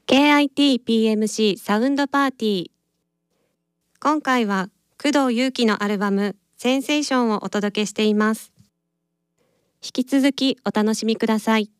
KIT-PMC サウンドパーティー。今回は工藤祐樹のアルバムセンセーションをお届けしています。引き続きお楽しみください。